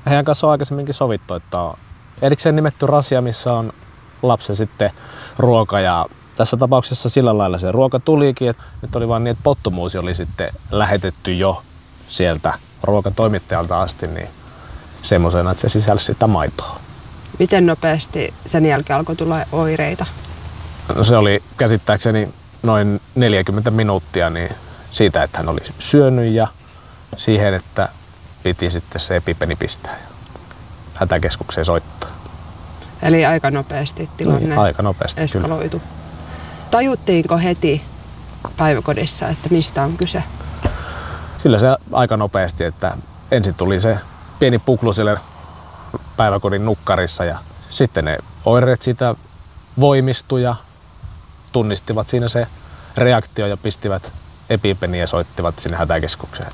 heidän kanssa on aikaisemminkin sovittu, että on erikseen nimetty rasia, missä on lapsen sitten ruoka ja tässä tapauksessa sillä lailla se ruoka tulikin, että nyt oli vaan niin, että pottumuusi oli sitten lähetetty jo sieltä ruokatoimittajalta asti niin semmoisena, että se sisälsi sitä maitoa. Miten nopeasti sen jälkeen alkoi tulla oireita? No se oli käsittääkseni noin 40 minuuttia niin siitä, että hän oli syönyt ja siihen, että piti sitten se epipeni pistää ja hätäkeskukseen soittaa. Eli aika nopeasti tilanne niin, aika nopeasti, eskaloitu. Kyllä. Tajuttiinko heti päiväkodissa, että mistä on kyse? Kyllä se aika nopeasti, että ensin tuli se pieni puklu siellä päiväkodin nukkarissa ja sitten ne oireet siitä voimistui ja tunnistivat siinä se reaktio ja pistivät epipeniä ja soittivat sinne hätäkeskukseen.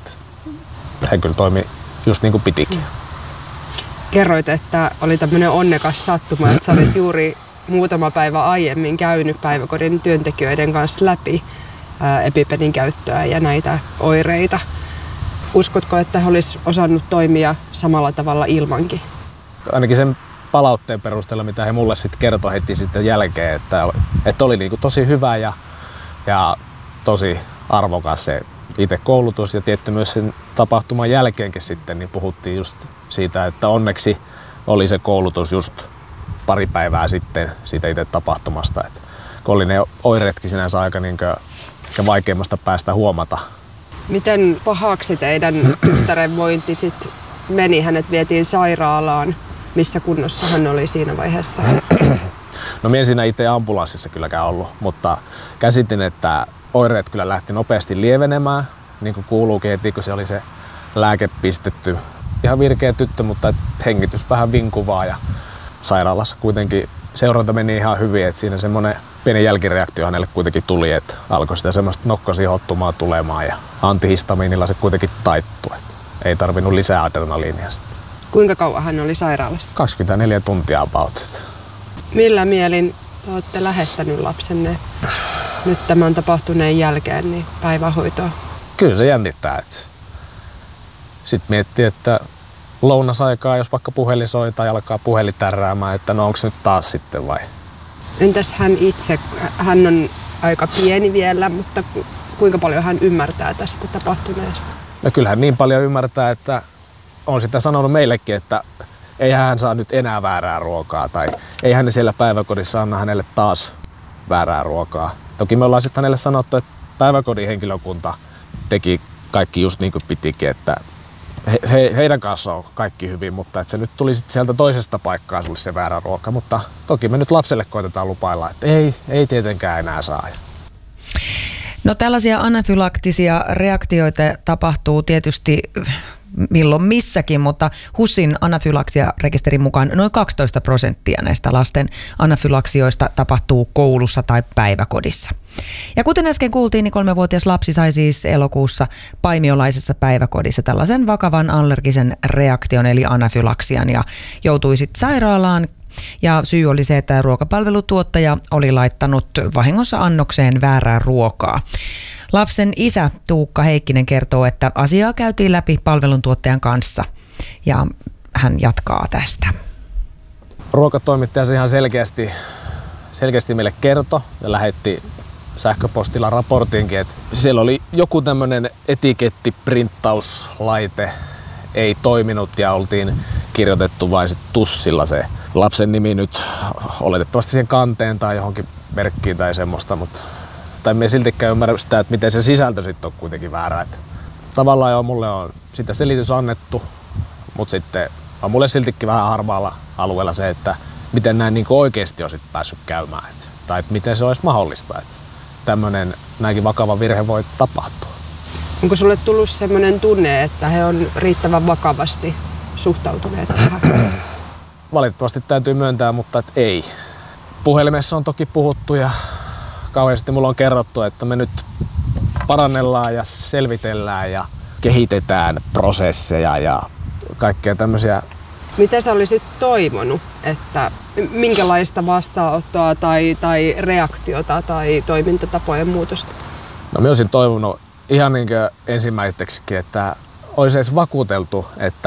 He kyllä toimi just niin kuin pitikin. Kerroit, että oli tämmöinen onnekas sattuma, että sä olit juuri muutama päivä aiemmin käynyt päiväkodin työntekijöiden kanssa läpi epipenin käyttöä ja näitä oireita. Uskotko, että he olisi osannut toimia samalla tavalla ilmankin? Ainakin sen palautteen perusteella, mitä he mulle sitten kertoi heti sitten jälkeen, että oli niinku tosi hyvä ja tosi arvokas se itse koulutus ja tietty myös sen tapahtuman jälkeenkin sitten niin puhuttiin just siitä, että onneksi oli se koulutus just pari päivää sitten siitä itse tapahtumasta. Et kun oli ne oireetkin sinänsä aika vaikeimmasta päästä huomata. Miten pahaksi teidän tyttären vointi sit meni? Hänet vietiin sairaalaan. Missä kunnossa hän oli siinä vaiheessa? No minä en siinä itse ambulanssissa kylläkään ollut, mutta käsitin, että oireet kyllä lähti nopeasti lievenemään, niin kuin kuuluukin heti, kun se oli se lääke pistetty. Ihan virkeä tyttö, mutta hengitys vähän vinkuvaa ja sairaalassa kuitenkin seuranta meni ihan hyvin, että siinä semmoinen pieni jälkireaktio hänelle kuitenkin tuli, että alkoi sitä semmoista nokkosihottumaa tulemaan ja antihistamiinilla se kuitenkin taittui. Ei tarvinnut lisää adrenaliinia sitten. Kuinka kauan hän oli sairaalassa? 24 tuntia about. Millä mielin te olette lähettänyt lapsenne nyt tämän tapahtuneen jälkeen niin päivähoitoon? Kyllä se jännittää. Sitten miettii, että lounasaikaa, jos vaikka puhelin soi tai alkaa puhelin tärräämään, että no onko nyt taas sitten vai? Entäs hän itse? Hän on aika pieni vielä, mutta kuinka paljon hän ymmärtää tästä tapahtuneesta? No kyllähän niin paljon ymmärtää, että on sitä sanonut meillekin, että ei hän saa nyt enää väärää ruokaa tai ei hän siellä päiväkodissa anna hänelle taas väärää ruokaa. Toki me ollaan sitten hänelle sanottu, että päiväkodin henkilökunta teki kaikki just niin kuin pitikin, että heidän kanssa on kaikki hyvin, mutta että se nyt tuli sitten sieltä toisesta paikkaa sulle se väärä ruoka, mutta toki me nyt lapselle koitetaan lupailla, että ei tietenkään enää saa. No tällaisia anafylaktisia reaktioita tapahtuu tietysti milloin missäkin, mutta HUSin anafylaksiarekisterin mukaan noin 12% näistä lasten anafylaksioista tapahtuu koulussa tai päiväkodissa. Ja kuten äsken kuultiin, niin 3-vuotias lapsi sai siis elokuussa paimiolaisessa päiväkodissa tällaisen vakavan allergisen reaktion eli anafylaksian ja joutui sitten sairaalaan. Ja syy oli se, että ruokapalvelutuottaja oli laittanut vahingossa annokseen väärää ruokaa. Lapsen isä Tuukka Heikkinen kertoo, että asiaa käytiin läpi palveluntuottajan kanssa ja hän jatkaa tästä. Ruokatoimittaja se ihan selkeästi meille kertoi ja lähetti sähköpostilla raportinkin, että siellä oli joku tämmöinen etikettiprinttauslaite ei toiminut ja oltiin kirjoitettu vain tussilla se lapsen nimi nyt oletettavasti siihen kanteen tai johonkin merkkiin tai semmoista, mutta tai me siltikään ymmärrä sitä, että miten se sisältö sitten on kuitenkin väärä. Että tavallaan jo mulle on sitä selitys annettu, mutta sitten on mulle siltikin vähän harmaalla alueella se, että miten näin niin oikeasti on sitten päässyt käymään. Tai että miten se olisi mahdollista, että tämmöinen näinkin vakava virhe voi tapahtua. Onko sulle tullut sellainen tunne, että he on riittävän vakavasti suhtautuneet tähän? Valitettavasti täytyy myöntää, mutta että ei. Puhelimessa on toki puhuttu ja kauheasti mulla on kerrottu, että me nyt parannellaan ja selvitellään ja kehitetään prosesseja ja kaikkea tämmöisiä. Mitä sä olisit toivonut, että minkälaista vastaanottoa tai reaktiota tai toimintatapojen muutosta? No mä olisin toivonut ihan niin kuin ensimmäiseksikin, että olisi edes vakuuteltu, että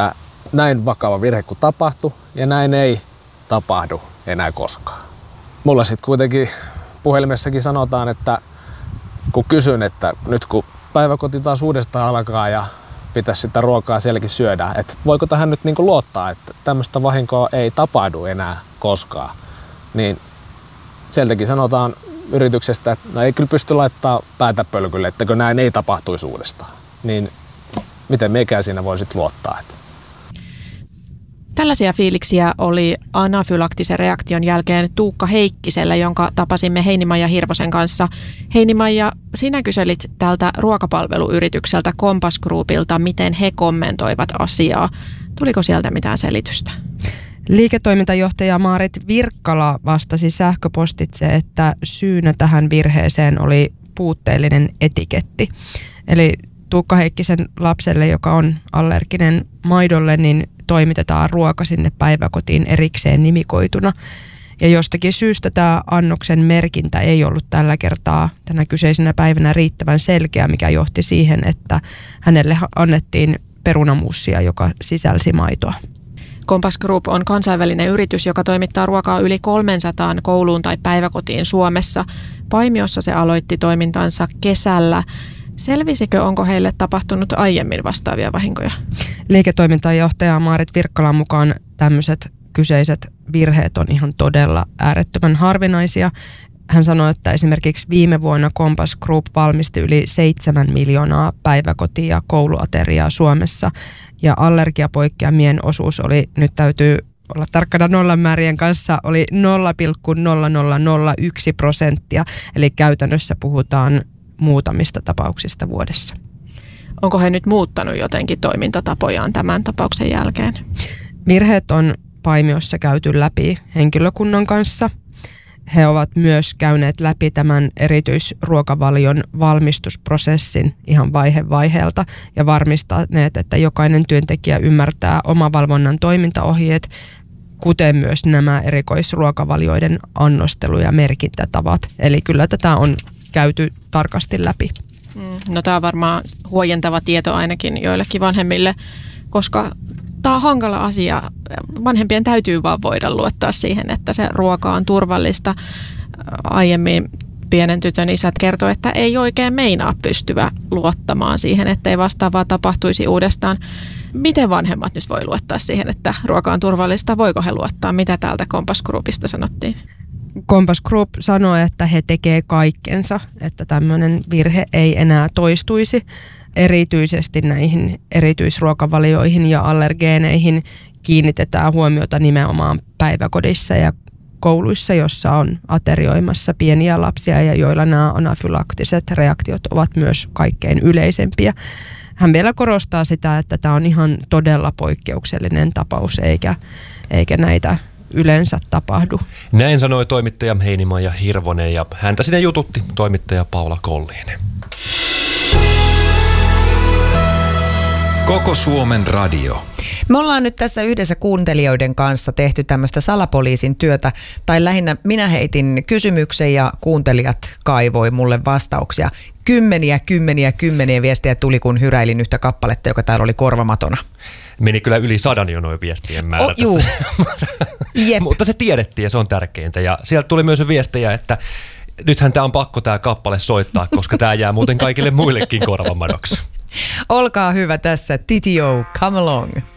näin vakava virhe kuin tapahtui ja näin ei tapahdu enää koskaan. Mulla sitten kuitenkin puhelimessakin sanotaan, että kun kysyn, että nyt kun päiväkoti taas uudestaan alkaa ja pitäisi sitä ruokaa sielläkin syödä, että voiko tähän nyt niin kuin luottaa, että tämmöistä vahinkoa ei tapahdu enää koskaan, niin sieltäkin sanotaan yrityksestä, että no ei kyllä pysty laittaa päätä pölkylle, että näin ei tapahtuisi uudestaan. Niin miten mekään siinä voi sitten luottaa? Tällaisia fiiliksiä oli anafylaktisen reaktion jälkeen Tuukka Heikkisellä, jonka tapasimme Heini-Maija Hirvosen kanssa. Heini-Maija, sinä kyselit tältä ruokapalveluyritykseltä Compass Groupilta, miten he kommentoivat asiaa. Tuliko sieltä mitään selitystä? Liiketoimintajohtaja Maarit Virkkala vastasi sähköpostitse, että syynä tähän virheeseen oli puutteellinen etiketti. Eli Tuukka Heikkisen lapselle, joka on allerginen maidolle, niin toimitetaan ruoka sinne päiväkotiin erikseen nimikoituna. Ja jostakin syystä tämä annoksen merkintä ei ollut tällä kertaa tänä kyseisenä päivänä riittävän selkeä, mikä johti siihen, että hänelle annettiin perunamuussia, joka sisälsi maitoa. Compass Group on kansainvälinen yritys, joka toimittaa ruokaa yli 300 kouluun tai päiväkotiin Suomessa. Paimiossa se aloitti toimintansa kesällä. Selvisikö, onko heille tapahtunut aiemmin vastaavia vahinkoja? Liiketoimintajohtaja Maarit Virkkalan mukaan tämmöiset kyseiset virheet on ihan todella äärettömän harvinaisia. Hän sanoi, että esimerkiksi viime vuonna Compass Group valmisti yli 7 miljoonaa päiväkoti- ja kouluateriaa Suomessa. Ja allergiapoikkeamien osuus oli, nyt täytyy olla tarkkana nollanmäärien kanssa, oli 0,0001%. Eli käytännössä puhutaan muutamista tapauksista vuodessa. Onko he nyt muuttanut jotenkin toimintatapojaan tämän tapauksen jälkeen? Virheet on Paimiossa käyty läpi henkilökunnan kanssa. He ovat myös käyneet läpi tämän erityisruokavalion valmistusprosessin ihan vaihe vaiheelta ja varmistaneet, että jokainen työntekijä ymmärtää omavalvonnan toimintaohjeet, kuten myös nämä erikoisruokavalioiden annostelu- ja merkintätavat. Eli kyllä tätä on käyty tarkasti läpi. No tämä on varmaan huojentava tieto ainakin joillekin vanhemmille, koska tämä on hankala asia. Vanhempien täytyy vaan voida luottaa siihen, että se ruoka on turvallista. Aiemmin pienen tytön isät kertoi, että ei oikein meinaa pystyvä luottamaan siihen, että ei vastaavaa tapahtuisi uudestaan. Miten vanhemmat nyt voi luottaa siihen, että ruoka on turvallista? Voiko he luottaa? Mitä täältä Compass Groupista sanottiin? Compass Group sanoi, että he tekevät kaikkensa, että tämmöinen virhe ei enää toistuisi. Erityisesti näihin erityisruokavalioihin ja allergeeneihin kiinnitetään huomiota nimenomaan päiväkodissa ja kouluissa, jossa on aterioimassa pieniä lapsia ja joilla nämä anafylaktiset reaktiot ovat myös kaikkein yleisempiä. Hän vielä korostaa sitä, että tämä on ihan todella poikkeuksellinen tapaus eikä näitä yleensä tapahdu. Näin sanoi toimittaja Heini-Maija Hirvonen ja häntä sinne jututti toimittaja Paula Kolliinen. Koko Suomen radio. Me ollaan nyt tässä yhdessä kuuntelijoiden kanssa tehty tämmöistä salapoliisin työtä, tai lähinnä minä heitin kysymyksen ja kuuntelijat kaivoi mulle vastauksia. Kymmeniä viestejä tuli, kun hyräilin yhtä kappaletta, joka täällä oli korvamatona. Meni kyllä yli 100 jo noin viestien määrä tässä. Mutta se tiedettiin ja se on tärkeintä. Ja sieltä tuli myös viestejä, että nythän tämä on pakko tämä kappale soittaa, koska tämä jää muuten kaikille muillekin korvamadoksi. Olkaa hyvä tässä, TTO, come along.